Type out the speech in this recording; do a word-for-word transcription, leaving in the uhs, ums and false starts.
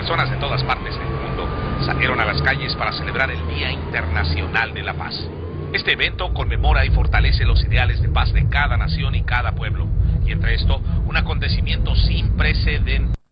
Personas de todas partes del mundo salieron a las calles para celebrar el Día Internacional de la Paz. Este evento conmemora y fortalece los ideales de paz de cada nación y cada pueblo, y entre esto, un acontecimiento sin precedentes.